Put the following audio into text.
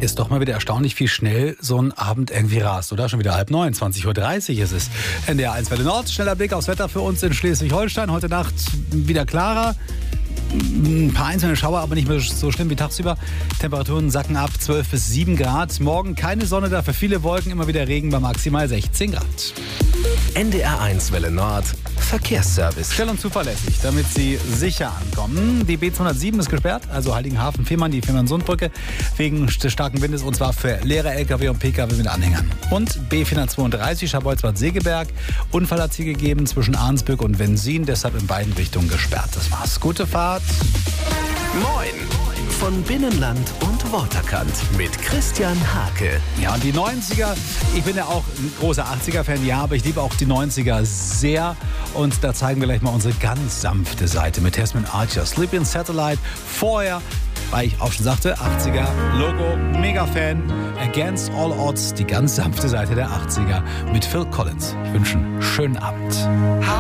ist doch mal wieder erstaunlich, wie schnell so ein Abend irgendwie rast, oder? Schon wieder 8:30, 20:30 Uhr ist es. NDR 1 Welle Nord, schneller Blick aufs Wetter für uns in Schleswig-Holstein. Heute Nacht wieder klarer. Ein paar einzelne Schauer, aber nicht mehr so schlimm wie tagsüber. Temperaturen sacken ab 12 bis 7 Grad. Morgen keine Sonne, dafür viele Wolken, immer wieder Regen bei maximal 16 Grad. NDR 1 Welle Nord, Verkehrsservice. Schnell und zuverlässig, damit Sie sicher ankommen. Die B207 ist gesperrt, also Heiligenhafen-Fehmarn, die Fehmarn-Sundbrücke, wegen des starken Windes, und zwar für leere LKW und PKW mit Anhängern. Und B432 Scharbeutz-Bad Segeberg. Unfall hat es hier gegeben zwischen Arnsbück und Wenzin, deshalb in beiden Richtungen gesperrt. Das war's. Gute Fahrt. Moin! Von Binnenland und Waterkant mit Christian Hake. Ja, und die 90er, ich bin ja auch ein großer 80er-Fan, ja, aber ich liebe auch die 90er sehr. Und da zeigen wir gleich mal unsere ganz sanfte Seite mit Desmond Archer. Sleeping Satellite. Vorher, weil ich auch schon sagte, 80er, Logo, Mega-Fan. Against All Odds, die ganz sanfte Seite der 80er mit Phil Collins. Ich wünsche einen schönen Abend.